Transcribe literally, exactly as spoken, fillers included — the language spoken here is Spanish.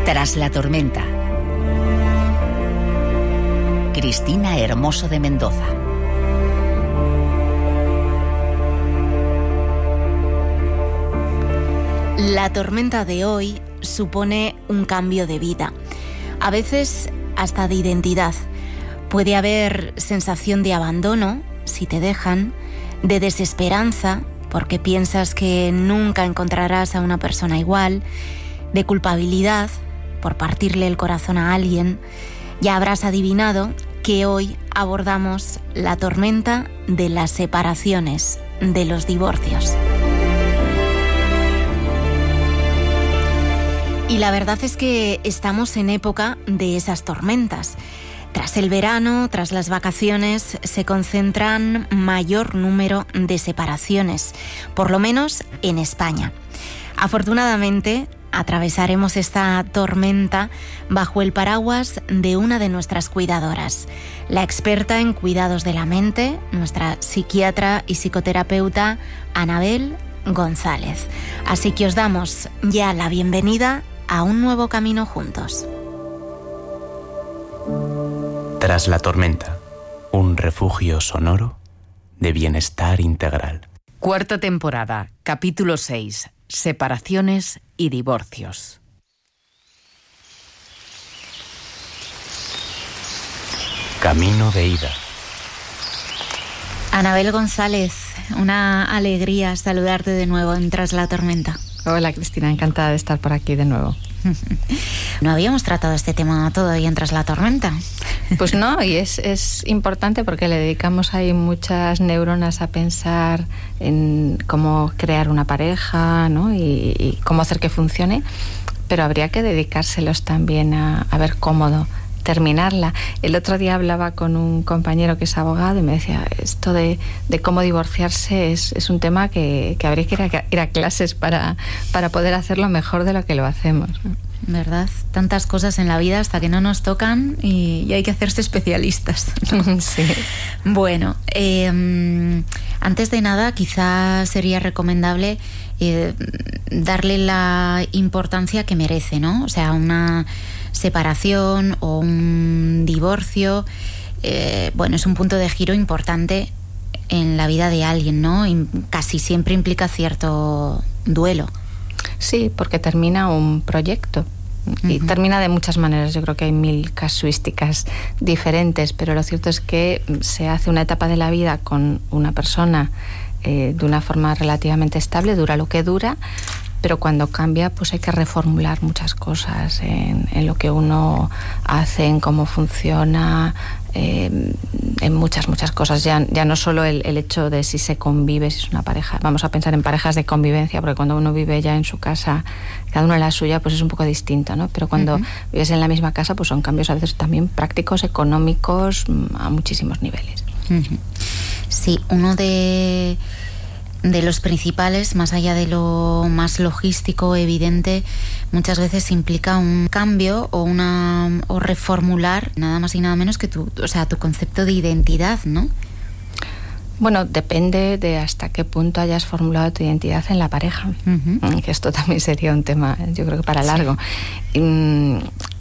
Tras la tormenta. Cristina Hermoso de Mendoza. La tormenta de hoy supone un cambio de vida, a veces hasta de identidad. Puede haber sensación de abandono si te dejan, de desesperanza porque piensas que nunca encontrarás a una persona igual, de culpabilidad por partirle el corazón a alguien. Ya habrás adivinado que hoy abordamos la tormenta de las separaciones, de los divorcios. Y la verdad es que estamos en época de esas tormentas. Tras el verano, tras las vacaciones, se concentran mayor número de separaciones, por lo menos en España. Afortunadamente, atravesaremos esta tormenta bajo el paraguas de una de nuestras cuidadoras, la experta en cuidados de la mente, nuestra psiquiatra y psicoterapeuta Anabel González. Así que os damos ya la bienvenida a un nuevo camino juntos. Tras la tormenta, un refugio sonoro de bienestar integral. Cuarta temporada, capítulo seis. Separaciones y divorcios. Camino de ida. Anabel González, una alegría saludarte de nuevo en Tras la tormenta. Hola Cristina, encantada de estar por aquí de nuevo. No habíamos tratado este tema todavía en Tras la tormenta. Pues no, y es, es importante porque le dedicamos ahí muchas neuronas a pensar en cómo crear una pareja, ¿no? y, y cómo hacer que funcione, pero habría que dedicárselos también a, a ver cómo terminarla. El otro día hablaba con un compañero que es abogado y me decía, esto de, de cómo divorciarse es, es un tema que, que habría que ir a, ir a clases para, para poder hacerlo mejor de lo que lo hacemos. ¿Verdad? Tantas cosas en la vida hasta que no nos tocan y, y hay que hacerse especialistas, ¿no? Sí. Bueno, eh, antes de nada quizás sería recomendable eh, darle la importancia que merece, ¿no? O sea, una separación o un divorcio, eh, bueno, es un punto de giro importante en la vida de alguien, ¿no? Y casi siempre implica cierto duelo. Sí, porque termina un proyecto. Y uh-huh. termina de muchas maneras. Yo creo que hay mil casuísticas diferentes, pero lo cierto es que se hace una etapa de la vida con una persona eh, de una forma relativamente estable, dura lo que dura, pero cuando cambia pues hay que reformular muchas cosas en, en lo que uno hace, en cómo funciona, eh, en muchas, muchas cosas. Ya, ya no solo el, el hecho de si se convive, si es una pareja. Vamos a pensar en parejas de convivencia, porque cuando uno vive ya en su casa, cada uno en la suya, pues es un poco distinto, ¿no? Pero cuando uh-huh. vives en la misma casa, pues son cambios a veces también prácticos, económicos, a muchísimos niveles. Uh-huh. Sí, uno de... de los principales, más allá de lo más logístico, evidente, muchas veces implica un cambio o una o reformular nada más y nada menos que tu, o sea, tu concepto de identidad, ¿no? Bueno, depende de hasta qué punto hayas formulado tu identidad en la pareja, uh-huh. que esto también sería un tema, yo creo que para largo. Sí.